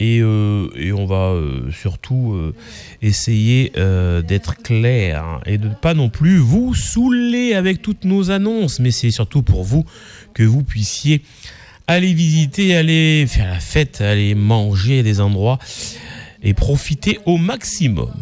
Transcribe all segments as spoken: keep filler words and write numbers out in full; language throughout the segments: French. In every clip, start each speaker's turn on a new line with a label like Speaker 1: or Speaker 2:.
Speaker 1: Et, euh, et on va euh, surtout euh, essayer euh, d'être clair hein, et de ne pas non plus vous saouler avec toutes nos annonces. Mais c'est surtout pour vous que vous puissiez aller visiter, aller faire la fête, aller manger à des endroits et profiter au maximum.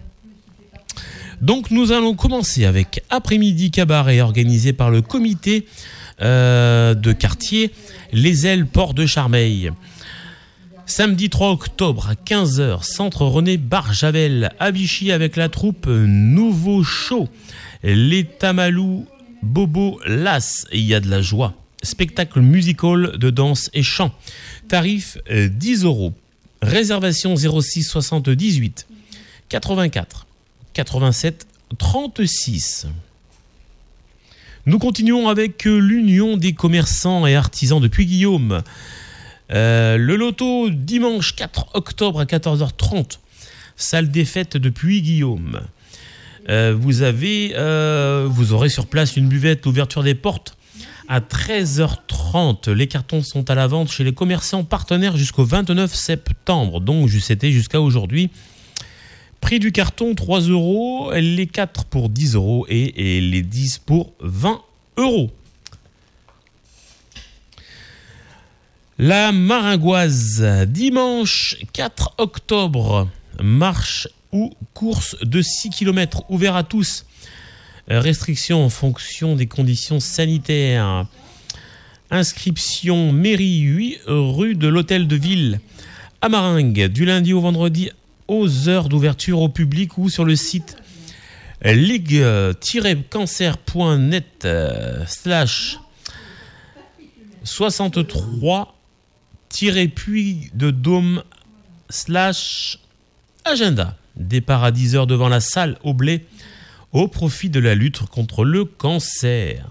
Speaker 1: Donc nous allons commencer avec après-midi cabaret organisé par le comité euh, de quartier Les Ailes Port de Charmeil. Samedi trois octobre à quinze heures, centre René Barjavel à Vichy avec la troupe Nouveau Show. Les Tamalous Bobo Las, il y a de la joie. Spectacle musical de danse et chant. Tarif euh, dix euros. Réservation zéro six soixante-dix-huit quatre-vingt-quatre quatre-vingt-sept trente-six. Nous continuons avec l'Union des commerçants et artisans de Puy-Guillaume. Euh, le loto dimanche quatre octobre à quatorze heures trente. Salle des fêtes de Puy-Guillaume. Euh, vous avez, euh, vous aurez sur place une buvette, ouverture des portes à treize heures trente. Les cartons sont à la vente chez les commerçants partenaires jusqu'au vingt-neuf septembre. Donc c'était jusqu'à aujourd'hui. Prix du carton trois euros, les quatre pour dix euros et, et les dix pour vingt euros. La Maringoise, dimanche quatre octobre, marche ou course de six kilomètres, ouvert à tous. Restrictions en fonction des conditions sanitaires. Inscription mairie huit rue de l'Hôtel de Ville à Maringues, du lundi au vendredi aux heures d'ouverture au public ou sur le site ligue tiret cancer point net slash soixante-trois puits de dôme slash agenda. Départ à dix heures devant la salle au blé au profit de la lutte contre le cancer.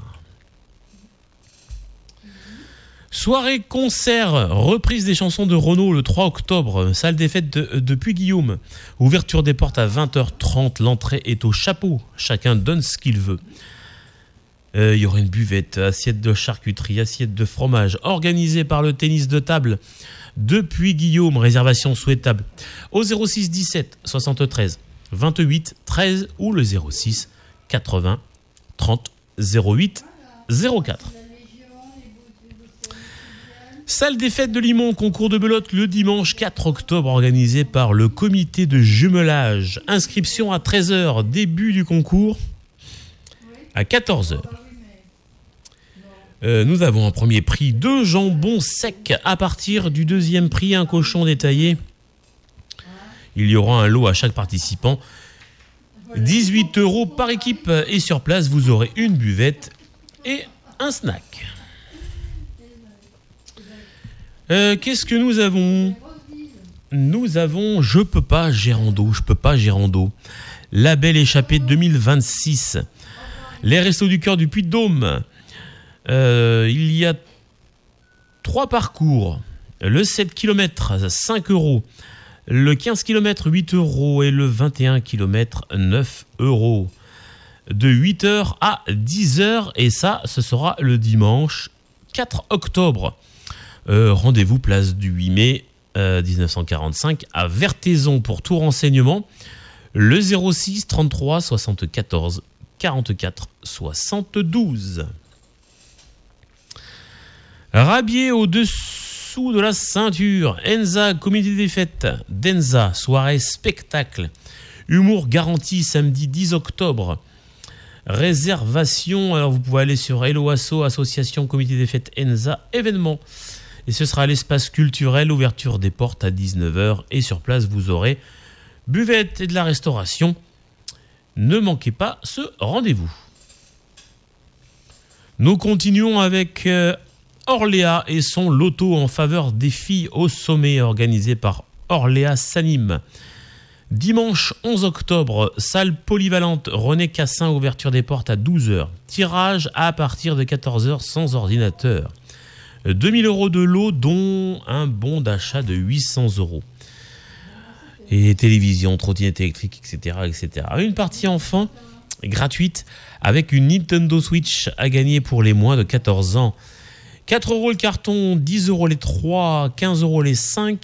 Speaker 1: Soirée concert, reprise des chansons de Renaud le trois octobre, salle des fêtes de, de Puy-Guillaume. Ouverture des portes à vingt heures trente, l'entrée est au chapeau, chacun donne ce qu'il veut. Il euh, y aura une buvette, assiette de charcuterie, assiette de fromage, organisée par le tennis de table de Puy-Guillaume, réservation souhaitable au zéro six dix-sept soixante-treize vingt-huit treize ou le zéro six quatre-vingts trente zéro huit zéro quatre. Salle des fêtes de Limon, concours de belote le dimanche quatre octobre organisé par le comité de jumelage. Inscription à treize heures, début du concours à quatorze heures. Euh, nous avons un premier prix de jambon sec. À partir du deuxième prix, un cochon détaillé. Il y aura un lot à chaque participant. dix-huit euros par équipe. Et sur place, vous aurez une buvette et un snack. Euh, qu'est-ce que nous avons ? Nous avons Je peux pas Gérando, je peux pas Gérando. La Belle Échappée deux mille vingt-six. Les Restos du Cœur du Puy-de-Dôme. Euh, il y a trois parcours. Le sept kilomètres, cinq euros. Le quinze kilomètres, huit euros. Et le vingt et un kilomètres, neuf euros. De huit heures à dix heures. Et ça, ce sera le dimanche quatre octobre. Euh, rendez-vous place du huit mai euh, dix-neuf cent quarante-cinq à Vertaison pour tout renseignement. Le zéro six trente-trois soixante-quatorze quarante-quatre soixante-douze. Rabier au-dessous de la ceinture. Enza, comité des fêtes. Denza, soirée spectacle. Humour garanti samedi dix octobre. Réservation, alors vous pouvez aller sur Hello Asso, association comité des fêtes Enza, événement. Et ce sera l'espace culturel, ouverture des portes à dix-neuf heures. Et sur place, vous aurez buvette et de la restauration. Ne manquez pas ce rendez-vous. Nous continuons avec euh, Orléa et son loto en faveur des filles au sommet organisé par Orléa s'anime. Dimanche onze octobre, salle polyvalente René Cassin, ouverture des portes à douze heures. Tirage à partir de quatorze heures sans ordinateur. deux mille euros de lot, dont un bon d'achat de huit cents euros. Et télévision, trottinette électrique, et cetera, et cetera. Une partie enfin gratuite avec une Nintendo Switch à gagner pour les moins de quatorze ans. quatre euros le carton, dix euros les trois, quinze euros les cinq